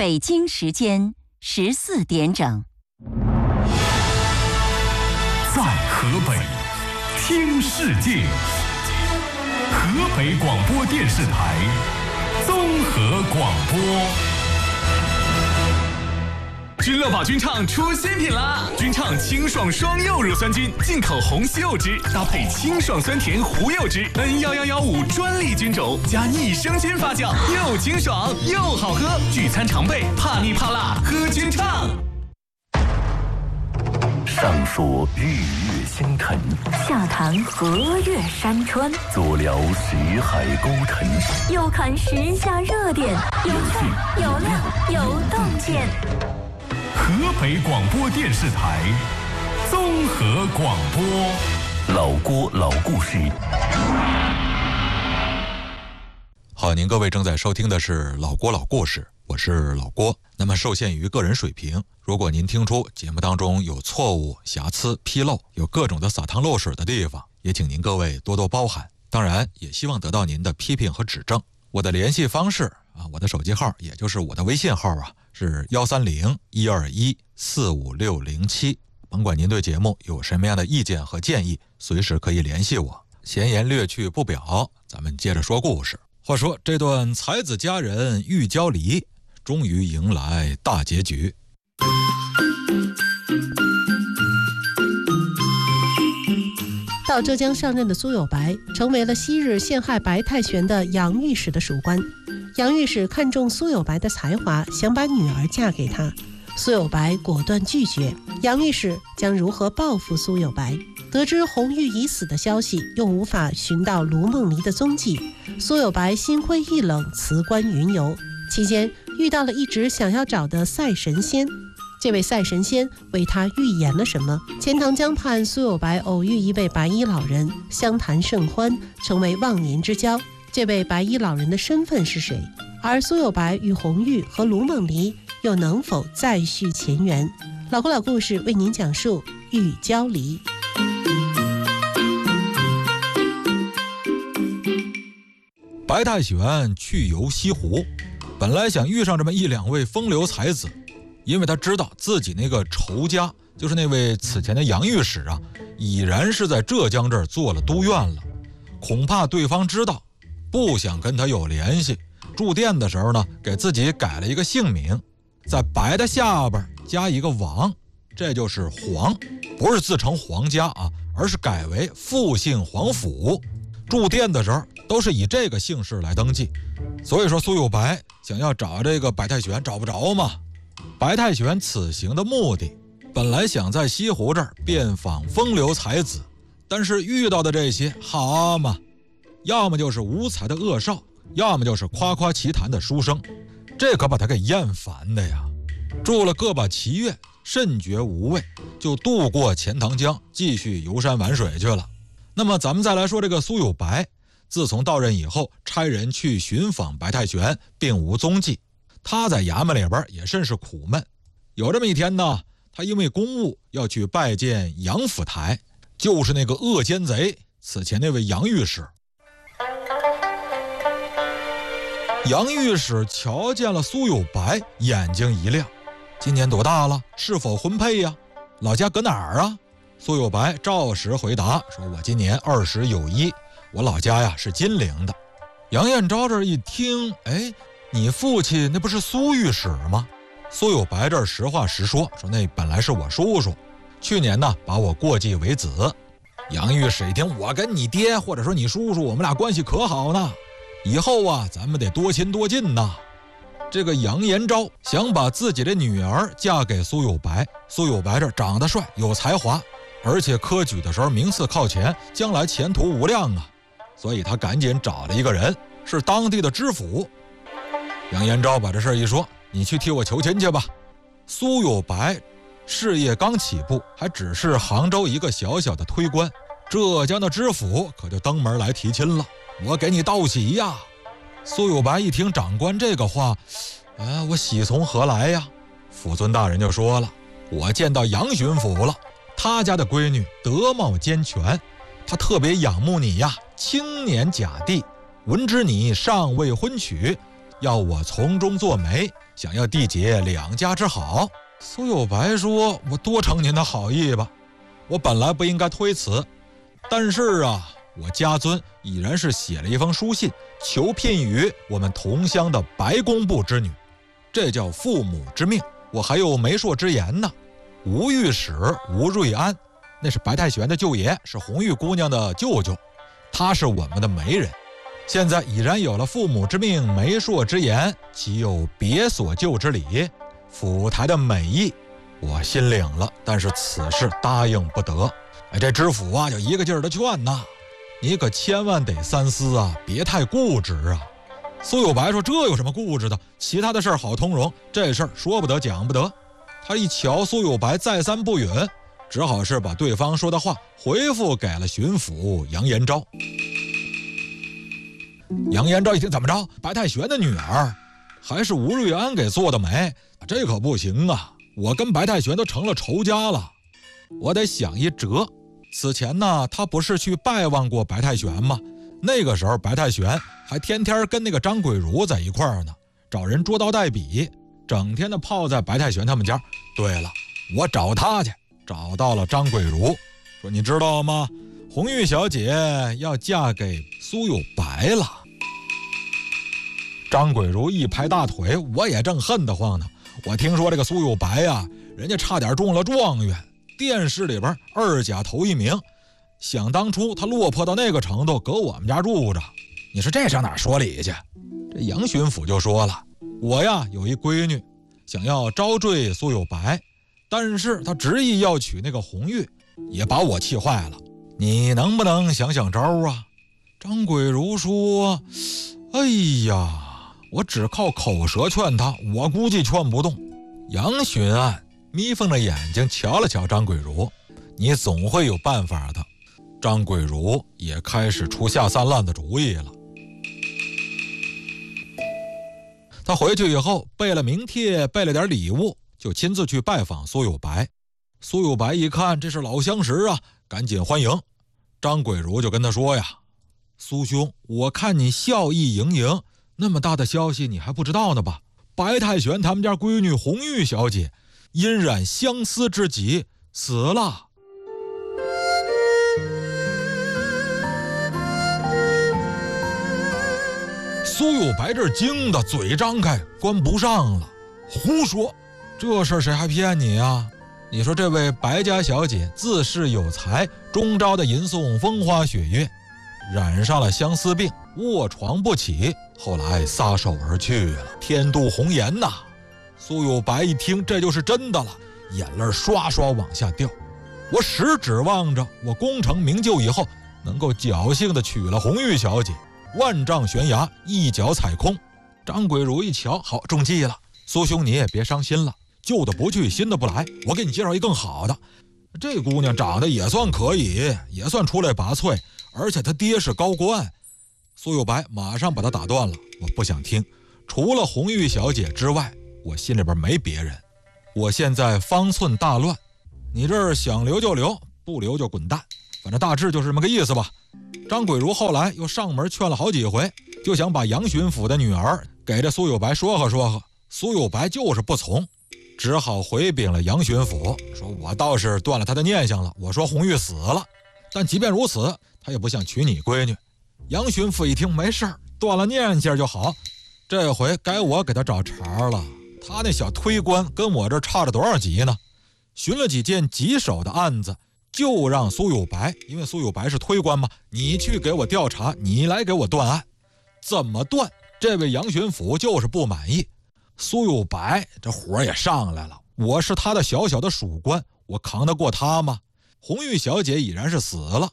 北京时间14点整。 在河北听世界，河北广播电视台综合广播。君乐宝君畅出新品啦！君畅清爽双柚乳酸菌，进口红西柚汁，搭配清爽酸甜胡柚汁 ，N11115专利菌种，加益生菌发酵，又清爽又好喝。聚餐常备，怕腻怕辣，喝君畅。 上说日月星辰， 下谈河岳山川， 左聊识海沟沉， 右看时下热点，有趣有料有洞见。 河北广播电视台综合广播， 老郭老故事。 好，您各位正在收听的是老郭老故事，我是老郭。那么受限于个人水平，如果您听出节目当中有错误、瑕疵、纰漏，有各种的撒汤漏水的地方，也请您各位多多包涵。当然也希望得到您的批评和指正。我的联系方式我的手机号也就是我的微信号是130-121-45607。甭管您对节目有什么样的意见和建议，随时可以联系我。闲言略去不表，咱们接着说故事。话说这段才子佳人欲交离，终于迎来大结局。 到浙江上任的苏有白成为了昔日陷害白太玄的杨御史的属官。杨御史看中苏有白的才华，想把女儿嫁给他，苏有白果断拒绝。杨御史将如何报复苏有白？得知红玉已死的消息，又无法寻到卢梦离的踪迹，苏有白心灰意冷，辞官云游。期间遇到了一直想要找的赛神仙，这位赛神仙为他预言了什么？钱塘江畔，苏有白偶遇一位白衣老人，相谈甚欢，成为忘年之交。这位白衣老人的身份是谁？而苏有白与红玉和卢梦离又能否再续前缘？老郭老故事为您讲述欲交离。 白太玄去游西湖，本来想遇上这么一两位风流才子，因为他知道自己那个仇家，就是那位此前的杨御史已然是在浙江这儿做了督院了，恐怕对方知道，不想跟他有联系。住店的时候呢，给自己改了一个姓名，在白的下边加一个王，这就是黄，不是自称皇家而是改为复姓皇甫。住店的时候都是以这个姓氏来登记，所以说苏有白想要找这个白太玄找不着嘛。白太玄此行的目的本来想在西湖这儿遍访风流才子，但是遇到的这些好嘛，要么就是无才的恶少，要么就是夸夸其谈的书生，这可把他给厌烦的呀。住了个把其月，甚觉无味，就渡过钱塘江，继续游山玩水去了。那么咱们再来说这个苏有白，自从到任以后，差人去寻访白太玄，并无踪迹。他在衙门里边也甚是苦闷。有这么一天呢，他因为公务要去拜见杨府台，就是那个恶奸贼此前那位杨御史。杨御史瞧见了苏有白，眼睛一亮，今年多大了？是否婚配呀？老家搁哪儿啊？苏有白照实回答说，我今年20有1，我老家呀是金陵的。杨彦昭这一听，你父亲那不是苏御史吗？苏有白这实话实说，说那本来是我叔叔，去年呢把我过继为子。杨御史一听，我跟你爹或者说你叔叔，我们俩关系可好呢，以后咱们得多亲多近呐。这个杨延昭想把自己的女儿嫁给苏有白，苏有白这长得帅，有才华，而且科举的时候名次靠前，将来前途无量所以他赶紧找了一个人，是当地的知府。杨延昭把这事一说，你去替我求亲去吧。苏有白事业刚起步，还只是杭州一个小小的推官，浙江的知府可就登门来提亲了，我给你道喜呀。苏有白一听长官这个话，我喜从何来呀？府尊大人就说了，我见到杨巡抚了，他家的闺女德貌兼全，他特别仰慕你呀，青年甲第，闻知你尚未婚娶， 要我从中作媒，想要缔结两家之好。苏有白说：“我多承您的好意吧，我本来不应该推辞，但是啊，我家尊已然是写了一封书信，求聘于我们同乡的白工部之女，这叫父母之命。我还有媒妁之言呢。吴御史吴瑞安，那是白太玄的舅爷，是红玉姑娘的舅舅，他是我们的媒人。现在已然有了父母之命、媒妁之言，岂有别所救之理？府台的美意我心领了，但是此事答应不得。这知府啊就一个劲儿的劝呐，你可千万得三思啊，别太固执啊。苏有白说：“这有什么固执的？其他的事儿好通融，这事儿说不得讲不得。”他一瞧苏有白再三不允，只好是把对方说的话回复给了巡抚杨延昭。杨延昭一听，怎么着？白太玄的女儿还是吴瑞安给做的媒，这可不行啊！我跟白太玄都成了仇家了，我得想一辙。此前呢，他不是去拜望过白太玄吗？那个时候白太玄还天天跟那个张桂如在一块儿呢，找人捉刀代笔，整天的泡在白太玄他们家。对了，我找他去，找到了张桂如，说你知道吗？红玉小姐要嫁给苏有白了。张桂如一拍大腿，我也正恨得慌呢。我听说这个苏有白呀，人家差点中了状元，殿试里边2甲头1名。想当初他落魄到那个程度，搁我们家住着，你说这上哪说理去？这杨巡抚就说了，我呀有一闺女，想要招赘苏有白，但是他执意要娶那个红玉，也把我气坏了。你能不能想想招啊？张桂如说：“哎呀，我只靠口舌劝他，我估计劝不动。”杨巡案眯缝着眼睛瞧了瞧张桂如，你总会有办法的。张桂如也开始出下三滥的主意了。他回去以后备了名帖，备了点礼物，就亲自去拜访苏有白。苏有白一看这是老相识啊，赶紧欢迎。张桂如就跟他说呀：“苏兄，我看你笑意盈盈，那么大的消息你还不知道呢吧？白太玄他们家闺女红玉小姐因染相思之疾死了。”苏有白这惊的嘴张开，关不上了。胡说，这事谁还骗你啊？你说这位白家小姐自恃有才，终朝的吟诵风花雪月，染上了相思病，卧床不起，后来撒手而去了，天妒红颜呐。苏有白一听这就是真的了，眼泪刷刷往下掉。我实指望着我功成名就以后，能够侥幸的娶了红玉小姐，万丈悬崖一脚踩空。张桂如一瞧，好，中计了。苏兄你也别伤心了，旧的不去，新的不来，我给你介绍一更好的。这姑娘长得也算可以，也算出类拔萃，而且她爹是高官。苏有白马上把她打断了，我不想听，除了红玉小姐之外，我心里边没别人。我现在方寸大乱，你这儿想留就留，不留就滚蛋，反正大致就是这么个意思吧。张桂如后来又上门劝了好几回，就想把杨巡抚的女儿给这苏有白说和说和，苏有白就是不从，只好回禀了杨巡抚，说我倒是断了他的念想了，我说红玉死了，但即便如此，他也不想娶你闺女。杨巡抚一听，没事儿，断了念想就好，这回该我给他找茬了。他那小推官跟我这差着多少级呢？寻了几件棘手的案子，就让苏有白，因为苏有白是推官嘛，你去给我调查，你来给我断案。怎么断？这位杨巡抚就是不满意。苏有白这火也上来了，我是他的小小的属官，我扛得过他吗？红玉小姐已然是死了，